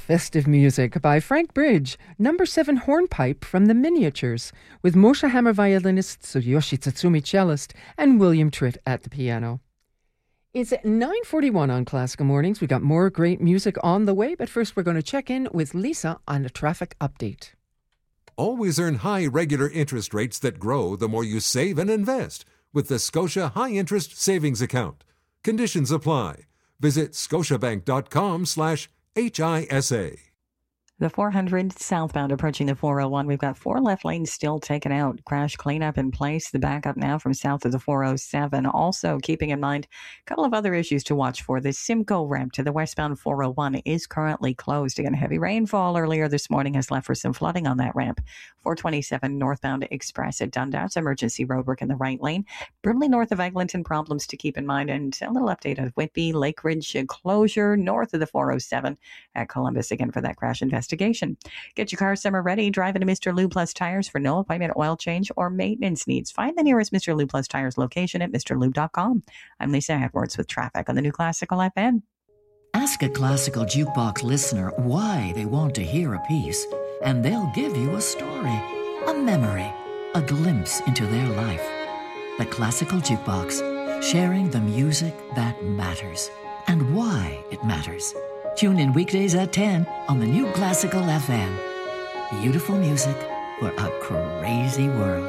festive music by Frank Bridge, number 7 hornpipe from the Miniatures, with Moshe Hammer violinist, Tsuyoshi Tatsumi cellist, and William Tritt at the piano. It's 9:41 on Classical Mornings. We got more great music on the way, but first we're going to check in with Lisa on a traffic update. Always earn high regular interest rates that grow the more you save and invest with the Scotia High Interest Savings Account. Conditions apply. Visit scotiabank.com/HISA. The 400 southbound approaching the 401. We've got 4 left lanes still taken out. Crash cleanup in place. The backup now from south of the 407. Also keeping in mind a couple of other issues to watch for. The Simcoe ramp to the westbound 401 is currently closed. Again, heavy rainfall earlier this morning has left for some flooding on that ramp. 427 northbound express at Dundas. Emergency roadwork in the right lane. Brimley north of Eglinton, problems to keep in mind. And a little update of Whitby, Lake Ridge closure north of the 407 at Columbus again for that crash investigation. Get your car summer ready. Drive into Mr. Lube Plus Tires for no appointment oil change or maintenance needs. Find the nearest Mr. Lube Plus Tires location at mrlube.com. I'm Lisa Edwards with traffic on the new Classical FM. Ask a Classical Jukebox listener why they want to hear a piece, and they'll give you a story, a memory, a glimpse into their life. The Classical Jukebox, sharing the music that matters and why it matters. Tune in weekdays at 10 on the new Classical FM. Beautiful music for a crazy world.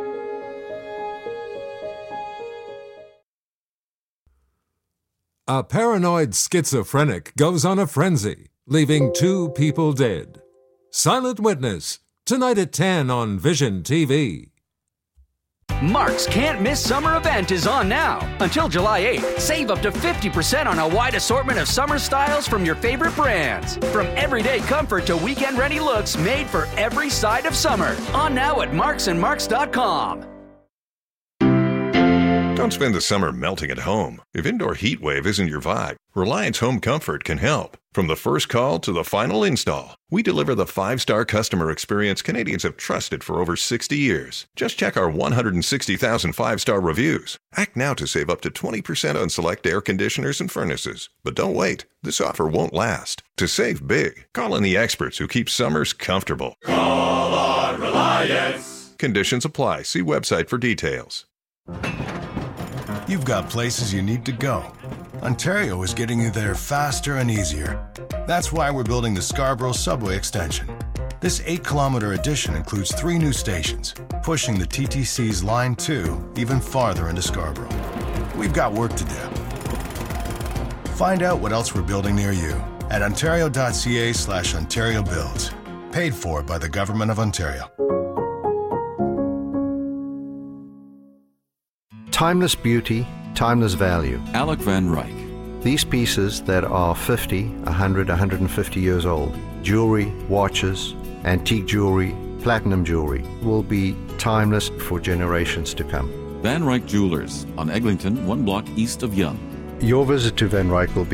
A paranoid schizophrenic goes on a frenzy, leaving 2 people dead. Silent Witness, tonight at 10 on Vision TV. Mark's Can't Miss Summer event is on now. Until July 8th, save up to 50% on a wide assortment of summer styles from your favorite brands. From everyday comfort to weekend-ready looks made for every side of summer. On now at marksandmarks.com. Don't spend the summer melting at home. If indoor heat wave isn't your vibe, Reliance Home Comfort can help. From the first call to the final install, we deliver the 5-star customer experience Canadians have trusted for over 60 years. Just check our 160,000 5-star reviews. Act now to save up to 20% on select air conditioners and furnaces. But don't wait. This offer won't last. To save big, call in the experts who keep summers comfortable. Call on Reliance. Conditions apply. See website for details. You've got places you need to go. Ontario is getting you there faster and easier. That's why we're building the Scarborough Subway Extension. This 8-kilometer addition includes 3 new stations, pushing the TTC's Line 2 even farther into Scarborough. We've got work to do. Find out what else we're building near you at ontario.ca/Ontario Builds. Paid for by the Government of Ontario. Timeless beauty, timeless value. Alec Van Ryk. These pieces that are 50, 100, 150 years old, jewelry, watches, antique jewelry, platinum jewelry, will be timeless for generations to come. Van Ryk Jewelers on Eglinton, 1 block east of Yonge. Your visit to Van Ryk will be